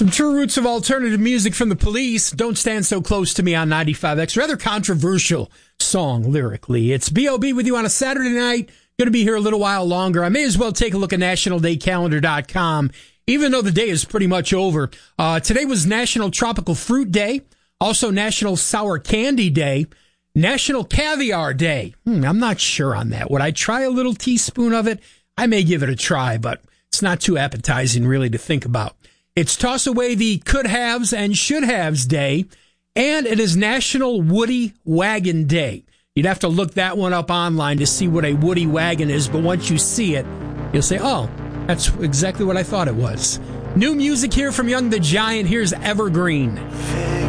Some true roots of alternative music from the Police. Don't Stand So Close to Me on 95X. Rather controversial song lyrically. It's B.O.B. with you on a Saturday night. Going to be here a little while longer. I may as well take a look at nationaldaycalendar.com, even though the day is pretty much over. Today was National Tropical Fruit Day, also National Sour Candy Day, National Caviar Day. I'm not sure on that. Would I try a little teaspoon of it? I may give it a try, but it's not too appetizing really to think about. It's Toss Away the Could-Haves and Should-Haves Day, and it is National Woody Wagon Day. You'd have to look that one up online to see what a woody wagon is, but once you see it, you'll say, oh, that's exactly what I thought it was. New music here from Young the Giant. Here's Evergreen.